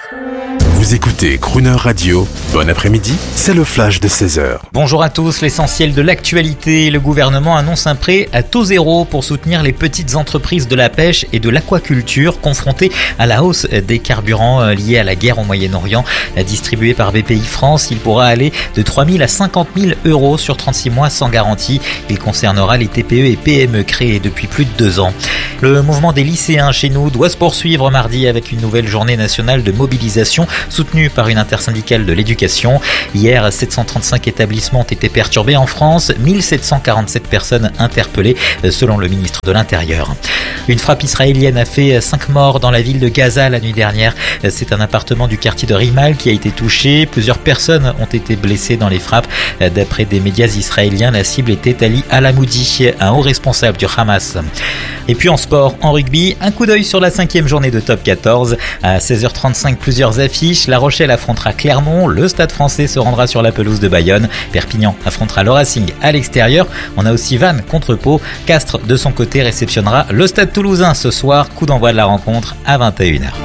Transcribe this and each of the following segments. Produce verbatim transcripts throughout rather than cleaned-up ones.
Vous écoutez Crooner Radio. Bon après-midi, c'est le flash de seize heures. Bonjour à tous, l'essentiel de l'actualité. Le gouvernement annonce un prêt à taux zéro pour soutenir les petites entreprises de la pêche et de l'aquaculture confrontées à la hausse des carburants liés à la guerre au Moyen-Orient. Distribué par B P I France, il pourra aller de trois mille à cinquante mille euros sur trente-six mois sans garantie. Il concernera les T P E et P M E créés depuis plus de deux ans. Le mouvement des lycéens chez nous doit se poursuivre mardi avec une nouvelle journée nationale de mobilisation soutenue par une intersyndicale de l'éducation. Hier, sept cent trente-cinq établissements ont été perturbés en France, mille sept cent quarante-sept personnes interpellées selon le ministre de l'Intérieur. Une frappe israélienne a fait cinq morts dans la ville de Gaza la nuit dernière. C'est un appartement du quartier de Rimal qui a été touché. Plusieurs personnes ont été blessées dans les frappes. D'après des médias israéliens, la cible était Ali Alamoudi, un haut responsable du Hamas. Et puis en sport, en rugby, un coup d'œil sur la cinquième journée de Top quatorze. À seize heures trente-cinq, plusieurs affiches. La Rochelle affrontera Clermont. Le Stade Français se rendra sur la pelouse de Bayonne. Perpignan affrontera le Racing à l'extérieur. On a aussi Vannes contre Pau. Castres, de son côté, réceptionnera le Stade Toulousain ce soir. Coup d'envoi de la rencontre à vingt et une heures.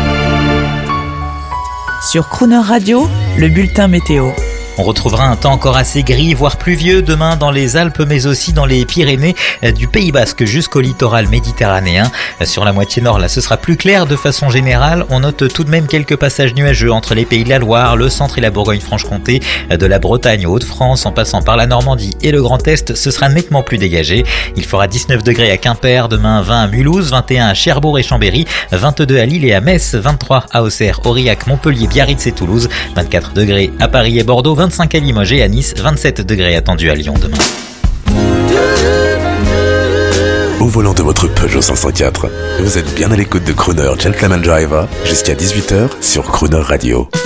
Sur Crooner Radio, le bulletin météo. On retrouvera un temps encore assez gris, voire pluvieux demain dans les Alpes, mais aussi dans les Pyrénées, du Pays Basque jusqu'au littoral méditerranéen. Sur la moitié nord, là, ce sera plus clair de façon générale. On note tout de même quelques passages nuageux entre les Pays de la Loire, le centre et la Bourgogne-Franche-Comté, de la Bretagne aux Hauts-de-France, en passant par la Normandie et le Grand Est, ce sera nettement plus dégagé. Il fera dix-neuf degrés à Quimper, demain vingt à Mulhouse, vingt et un à Cherbourg et Chambéry, vingt-deux à Lille et à Metz, vingt-trois à Auxerre, Aurillac, Montpellier, Biarritz et Toulouse, vingt-quatre degrés à Paris et Bordeaux, vingt-cinq à Limoges et à Nice, vingt-sept degrés attendus à Lyon demain. Au volant de votre Peugeot cinq cent quatre, vous êtes bien à l'écoute de Crooner Gentleman Driver jusqu'à dix-huit heures sur Crooner Radio.